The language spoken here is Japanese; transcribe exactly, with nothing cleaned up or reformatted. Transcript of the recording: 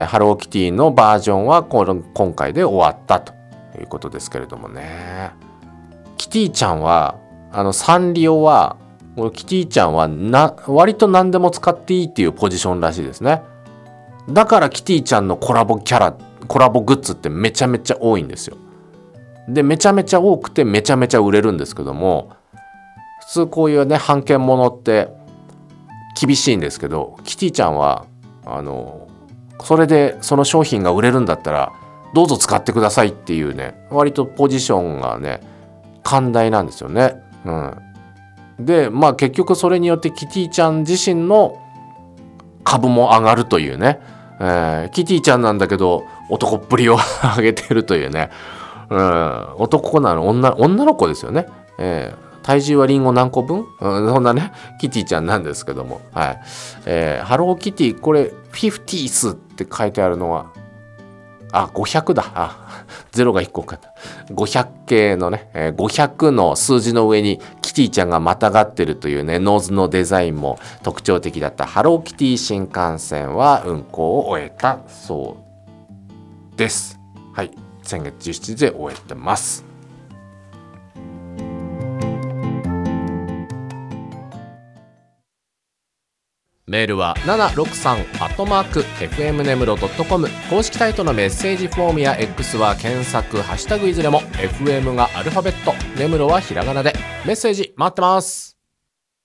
ハローキティのバージョンはこの今回で終わったということですけれどもね。キティちゃんはあのサンリオはキティちゃんはな割と何でも使っていいっていうポジションらしいですね。だからキティちゃんのコラボキャラコラボグッズってめちゃめちゃ多いんですよ。でめちゃめちゃ多くてめちゃめちゃ売れるんですけども、普通こういうね版権ものって厳しいんですけど、キティちゃんはあのそれでその商品が売れるんだったらどうぞ使ってくださいっていうね、割とポジションがね寛大なんですよね。うん、でまあ結局それによってキティちゃん自身の株も上がるというね、えー、キティちゃんなんだけど男っぷりを上げてるというね、うん、男なの 女, 女の子ですよね、えー、体重はリンゴ何個分、うん、そんなねキティちゃんなんですけども、はい、えー、ハローキティこれフィフティースって書いてあるのはあごひゃくだ、あゼロがいっこかごひゃく系のね、えー、ごひゃくの数字の上にキティちゃんがまたがってるというねノーズのデザインも特徴的だったハローキティ新幹線は運行を終えたそうです。はい、先月じゅうしちにちで終えてます。メールはななろくさんアットマーク エフエム ネムロ ドットコム、 公式サイトのメッセージフォームや X は検索ハッシュタグいずれも エフエム がアルファベット、ネムロはひらがなでメッセージ待ってます。